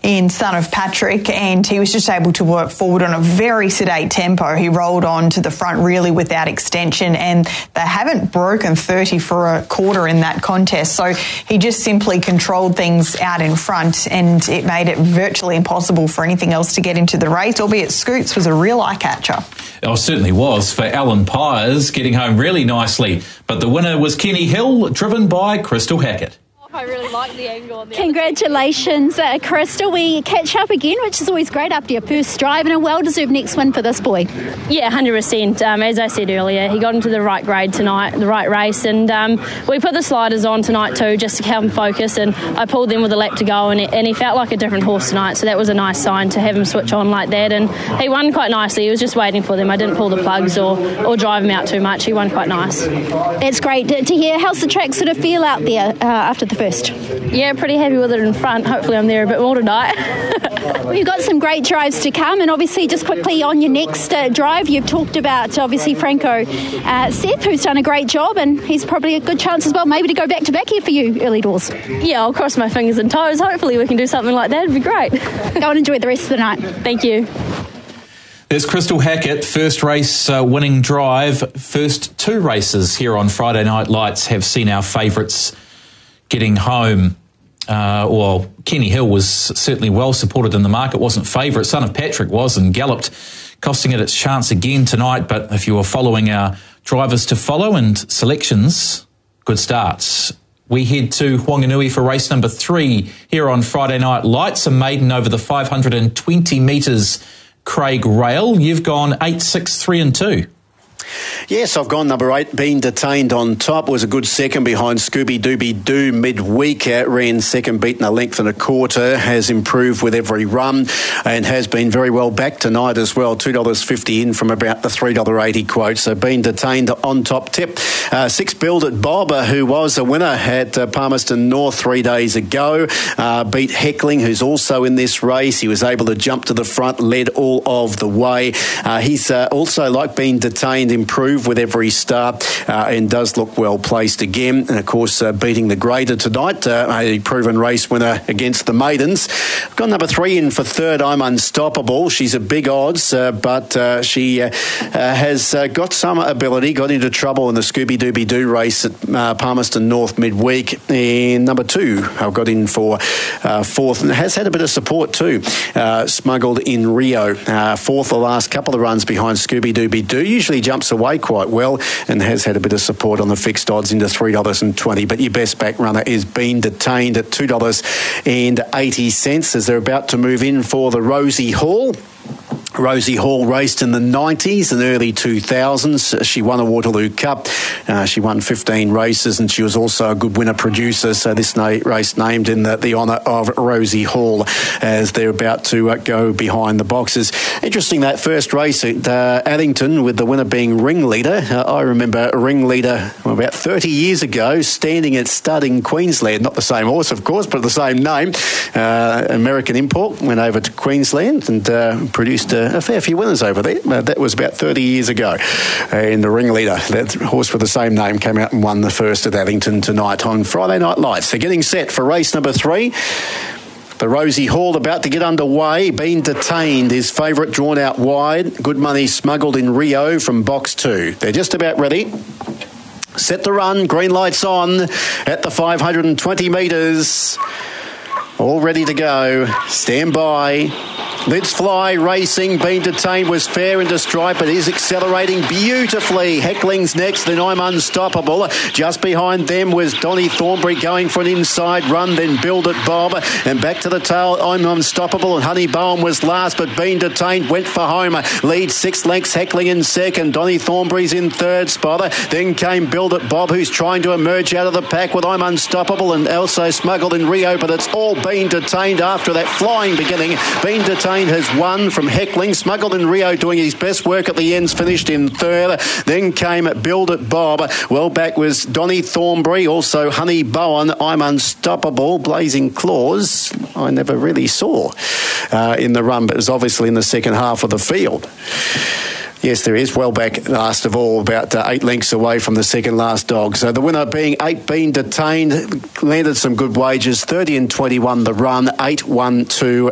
in Son of Patrick, and he was just able to work forward on a very sedate tempo. He rolled on to the front really without extension, and they haven't broken 30 for a quarter in that contest. So he just simply controlled things out in front, and it made it virtually impossible for anything else to get into the race, albeit Scoots was a real eye-catcher. Oh, certainly was for Alan Pyers, getting home really nicely. But the winner was Kenny Hill, driven by Crystal Hackett. I really like the angle on the Congratulations, Crystal. We catch up again, which is always great after your first drive, and a well-deserved next win for this boy. Yeah, 100%. As I said earlier, he got into the right grade tonight, the right race, and we put the sliders on tonight too, just to help him focus, and I pulled them with a lap to go, and he felt like a different horse tonight, so that was a nice sign to have him switch on like that, and he won quite nicely. He was just waiting for them. I didn't pull the plugs or drive him out too much. He won quite nice. It's great to hear. How's the track sort of feel out there after the first? Yeah, pretty happy with it in front. Hopefully I'm there a bit more tonight. Well, you've got some great drives to come, and obviously just quickly on your next drive, you've talked about obviously Franco Seth, who's done a great job, and he's probably a good chance as well maybe to go back-to-back here for you early doors. Yeah, I'll cross my fingers and toes. Hopefully we can do something like that. It'd be great. Go and enjoy the rest of the night. Thank you. There's Crystal Hackett, first race winning drive. First two races here on Friday Night Lights have seen our favourites getting home. Kenny Hill was certainly well supported in the market, wasn't favourite. Son of Patrick was and galloped, costing it its chance again tonight. But if you were following our drivers to follow and selections, good starts. We head to Whanganui for race number 3 here on Friday Night Lights, a maiden over the 520 metres Craig Rail. You've gone 8, 6, 3 and 2. Yes, I've gone number 8, Been Detained on top. Was a good second behind Scooby Dooby Doo midweek. Ran second, beaten a length and a quarter. Has improved with every run and has been very well back tonight as well. $2.50 in from about the $3.80 quote. So Been Detained on top tip. 6, Build It Bob, who was a winner at Palmerston North 3 days ago. Beat Heckling, who's also in this race. He was able to jump to the front, led all of the way. He's also, like Been Detained, improved with every start and does look well placed again. And of course, beating the Grader tonight, a proven race winner against the Maidens. I've got number 3 in for third, I'm Unstoppable. She's a big odds, but she has got some ability, got into trouble in the Scooby Dooby Doo race at Palmerston North midweek. And number 2, I've got in for fourth, and has had a bit of support too. Smuggled in Rio, fourth the last couple of runs behind Scooby Dooby Doo. Usually jumps away quite well and has had a bit of support on the fixed odds into $3.20. But your best back runner is Been Detained at $2.80 as they're about to move in for the Rosie Hall. Rosie Hall raced in the 90s and early 2000s. She won a Waterloo Cup. She won 15 races, and she was also a good winner producer. So this race named in the honour of Rosie Hall as they're about to go behind the boxes. Interesting, that first race at Addington with the winner being Ringleader. I remember Ringleader about 30 years ago standing at stud in Queensland. Not the same horse, of course, but the same name. American import, went over to Queensland and produced a fair few winners over there. That was about 30 years ago. And the Ringleader, that horse with the same name, came out and won the first at Addington tonight on Friday Night Lights. They're getting set for race number 3. The Rosie Hall about to get underway. Been Detained is favourite, drawn out wide. Good Money Smuggled in Rio from box 2. They're just about ready. Set to run. Green lights on at the 520 metres. All ready to go. Stand by. Let's Fly racing. Been Detained was fair into stripe, but is accelerating beautifully. Heckling's next, then I'm Unstoppable. Just behind them was Donny Thornbury going for an inside run, then Build It Bob. And back to the tail, I'm Unstoppable, and Honey Bowen was last, but Been Detained went for home. Leads 6 lengths, Heckling in second. Donny Thornbury's in third spot. Then came Build It Bob, who's trying to emerge out of the pack with I'm Unstoppable and also Smuggled in Rio, but it's all Been Detained after that flying beginning. Been Detained has won from Heckling. Smuggled in Rio doing his best work at the ends, finished in third. Then came Build It Bob. Well back was Donny Thornbury, also Honey Bowen, I'm Unstoppable, Blazing Claws. I never really saw in the run, but it was obviously in the second half of the field. Yes, there is. Well back last of all, about 8 lengths away from the second last dog. So the winner being 8, Been Detained, landed some good wages. 30 and 21 the run, 8, 1, 2